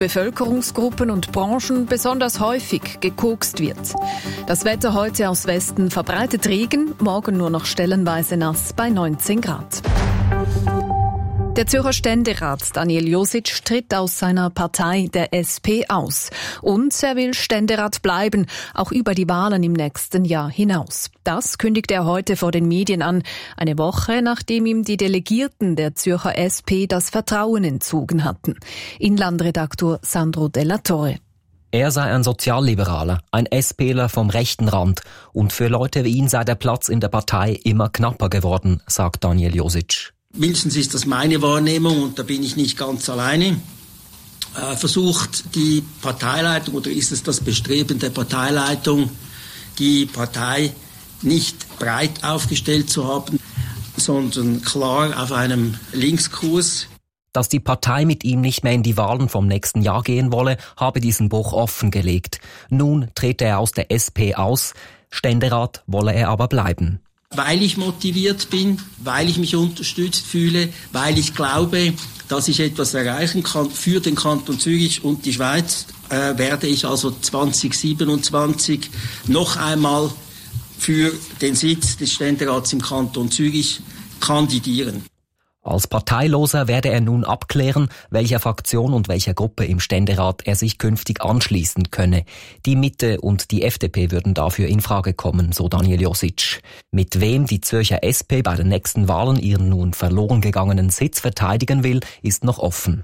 Bevölkerungsgruppen und Branchen besonders häufig gekokst wird. Das Wetter heute aus Westen verbreitet Regen, morgen nur noch stellenweise nass bei 19 Grad. Der Zürcher Ständerat Daniel Josic tritt aus seiner Partei der SP aus. Und er will Ständerat bleiben, auch über die Wahlen im nächsten Jahr hinaus. Das kündigt er heute vor den Medien an, eine Woche nachdem ihm die Delegierten der Zürcher SP das Vertrauen entzogen hatten. Inlandredaktor Sandro Della Torre. Er sei ein Sozialliberaler, ein SPler vom rechten Rand. Und für Leute wie ihn sei der Platz in der Partei immer knapper geworden, sagt Daniel Josic. Mindestens ist das meine Wahrnehmung, und da bin ich nicht ganz alleine, versucht die Parteileitung, oder ist es das Bestreben der Parteileitung, die Partei nicht breit aufgestellt zu haben, sondern klar auf einem Linkskurs. Dass die Partei mit ihm nicht mehr in die Wahlen vom nächsten Jahr gehen wolle, habe diesen Bruch offengelegt. Nun trete er aus der SP aus, Ständerat wolle er aber bleiben. Weil ich motiviert bin, weil ich mich unterstützt fühle, weil ich glaube, dass ich etwas erreichen kann für den Kanton Zürich und die Schweiz, werde ich also 2027 noch einmal für den Sitz des Ständerats im Kanton Zürich kandidieren. Als Parteiloser werde er nun abklären, welcher Fraktion und welcher Gruppe im Ständerat er sich künftig anschließen könne. Die Mitte und die FDP würden dafür in Frage kommen, so Daniel Josic. Mit wem die Zürcher SP bei den nächsten Wahlen ihren nun verloren gegangenen Sitz verteidigen will, ist noch offen.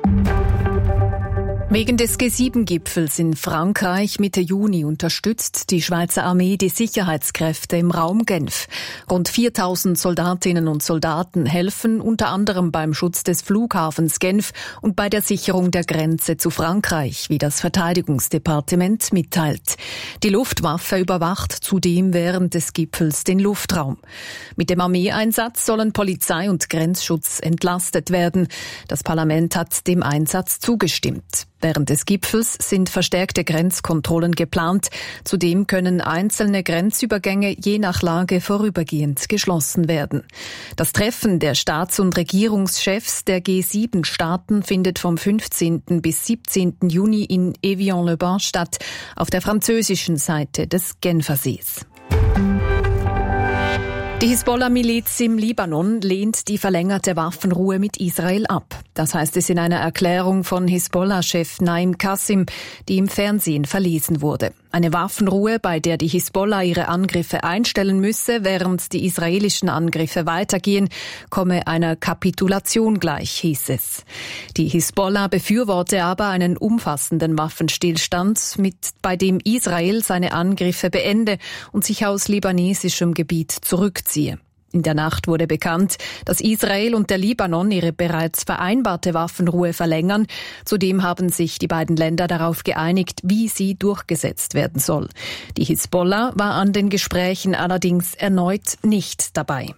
Wegen des G7-Gipfels in Frankreich Mitte Juni unterstützt die Schweizer Armee die Sicherheitskräfte im Raum Genf. Rund 4000 Soldatinnen und Soldaten helfen unter anderem beim Schutz des Flughafens Genf und bei der Sicherung der Grenze zu Frankreich, wie das Verteidigungsdepartement mitteilt. Die Luftwaffe überwacht zudem während des Gipfels den Luftraum. Mit dem Armeeeinsatz sollen Polizei und Grenzschutz entlastet werden. Das Parlament hat dem Einsatz zugestimmt. Während des Gipfels sind verstärkte Grenzkontrollen geplant. Zudem können einzelne Grenzübergänge je nach Lage vorübergehend geschlossen werden. Das Treffen der Staats- und Regierungschefs der G7-Staaten findet vom 15. bis 17. Juni in Évian-le-Bain statt, auf der französischen Seite des Genfersees. Die Hisbollah-Miliz im Libanon lehnt die verlängerte Waffenruhe mit Israel ab. Das heißt es in einer Erklärung von Hisbollah-Chef Naim Qassim, die im Fernsehen verlesen wurde. Eine Waffenruhe, bei der die Hisbollah ihre Angriffe einstellen müsse, während die israelischen Angriffe weitergehen, komme einer Kapitulation gleich, hieß es. Die Hisbollah befürworte aber einen umfassenden Waffenstillstand, bei dem Israel seine Angriffe beende und sich aus libanesischem Gebiet zurückziehe. In der Nacht wurde bekannt, dass Israel und der Libanon ihre bereits vereinbarte Waffenruhe verlängern. Zudem haben sich die beiden Länder darauf geeinigt, wie sie durchgesetzt werden soll. Die Hisbollah war an den Gesprächen allerdings erneut nicht dabei.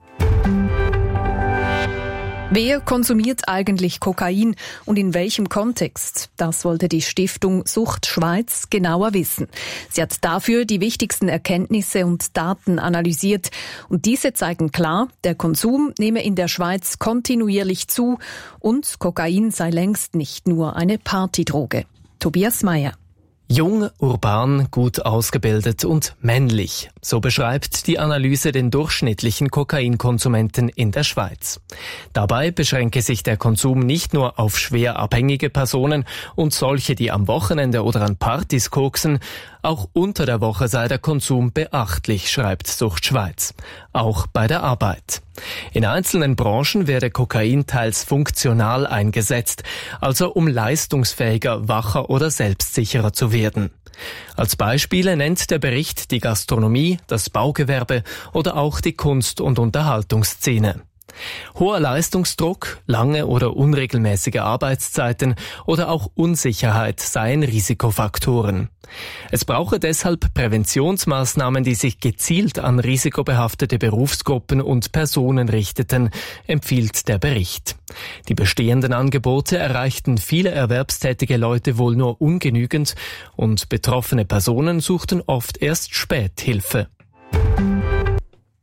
Wer konsumiert eigentlich Kokain und in welchem Kontext? Das wollte die Stiftung Sucht Schweiz genauer wissen. Sie hat dafür die wichtigsten Erkenntnisse und Daten analysiert. Und diese zeigen klar, der Konsum nehme in der Schweiz kontinuierlich zu und Kokain sei längst nicht nur eine Partydroge. Tobias Meyer. Jung, urban, gut ausgebildet und männlich. So beschreibt die Analyse den durchschnittlichen Kokainkonsumenten in der Schweiz. Dabei beschränke sich der Konsum nicht nur auf schwer abhängige Personen und solche, die am Wochenende oder an Partys koksen. Auch unter der Woche sei der Konsum beachtlich, schreibt Sucht Schweiz. Auch bei der Arbeit. In einzelnen Branchen werde Kokain teils funktional eingesetzt, also um leistungsfähiger, wacher oder selbstsicherer zu werden. Als Beispiele nennt der Bericht die Gastronomie, das Baugewerbe oder auch die Kunst- und Unterhaltungsszene. Hoher Leistungsdruck, lange oder unregelmäßige Arbeitszeiten oder auch Unsicherheit seien Risikofaktoren. Es brauche deshalb Präventionsmaßnahmen, die sich gezielt an risikobehaftete Berufsgruppen und Personen richteten, empfiehlt der Bericht. Die bestehenden Angebote erreichten viele erwerbstätige Leute wohl nur ungenügend und betroffene Personen suchten oft erst spät Hilfe.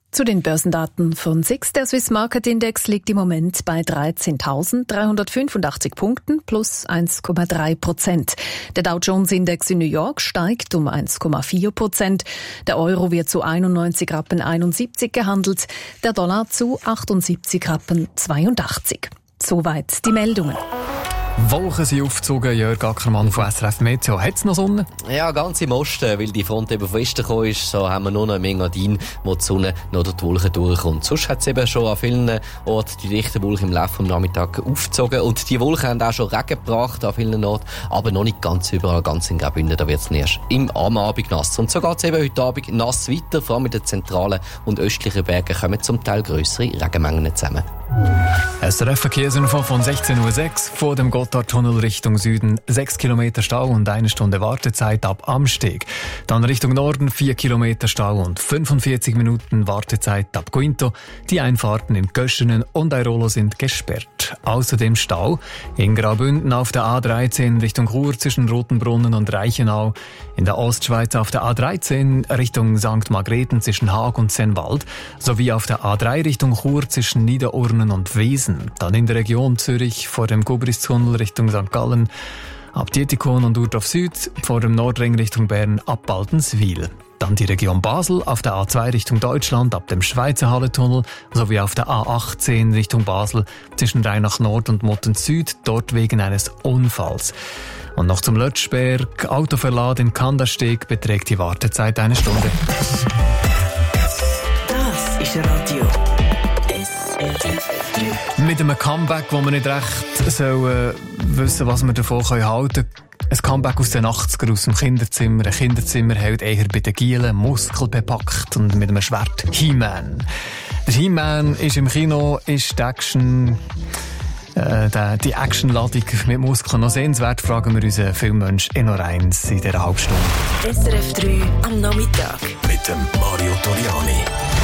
Zu den Börsendaten von SIX. Der Swiss Market Index liegt im Moment bei 13.385 Punkten plus 1,3%. Der Dow Jones Index in New York steigt um 1,4%. Der Euro wird zu 91,71 gehandelt, der Dollar zu 78,82. Soweit die Meldungen. Wolken sind aufgezogen, Jörg Ackermann von SRF Meteo. Hat es noch Sonne? Ja, ganz im Osten, weil die Front eben von Westen gekommen ist, so haben wir nur noch im Engadin, wo die Sonne noch durch die Wolken durchkommt. Sonst hat es eben schon an vielen Orten die dichten Wolken im Laufe des Nachmittags aufgezogen. Und die Wolken haben auch schon Regen gebracht an vielen Orten, aber noch nicht ganz überall, ganz in Graubünden, da wird es erst am Abend nass. Und so geht es eben heute Abend nass weiter, vor allem in den zentralen und östlichen Bergen kommen zum Teil grössere Regenmengen zusammen. SRF-Verkehrsinfo von 16.06 Uhr vor dem Gotthardtunnel Richtung Süden. 6 Kilometer Stau und 1 Stunde Wartezeit ab Amsteg. Dann Richtung Norden 4 Kilometer Stau und 45 Minuten Wartezeit ab Guinto. Die Einfahrten in Göschenen und Airolo sind gesperrt. Außerdem Stau in Graubünden auf der A13 Richtung Chur zwischen Rotenbrunnen und Reichenau. In der Ostschweiz auf der A13 Richtung St. Margrethen zwischen Haag und Sennwald. Sowie auf der A3 Richtung Chur zwischen Niederurnen und Wiesen. Dann in der Region Zürich vor dem Gubristunnel Richtung St. Gallen, ab Dietikon und Urdorf Süd, vor dem Nordring Richtung Bern ab Baltenswil. Dann die Region Basel auf der A2 Richtung Deutschland ab dem Schweizer Hallentunnel sowie auf der A18 Richtung Basel zwischen Rheinach Nord und Motten Süd, dort wegen eines Unfalls. Und noch zum Lötschberg, Autoverlad in Kandersteg beträgt die Wartezeit 1 Stunde. Das ist Radio. Mit einem Comeback, wo wir nicht recht wissen, was wir davon halten können. Ein Comeback aus den 80er, aus dem Kinderzimmer. Ein Kinderzimmer hält eher bei den Gielen, muskelbepackt und mit einem Schwert. He-Man. Der He-Man ist im Kino, ist die Action... die Actionladung mit Muskeln noch sehenswert, fragen wir unseren Filmmensch Enno Reins in dieser Halbstunde. SRF 3 am Nachmittag. Mit dem Mario Toriani.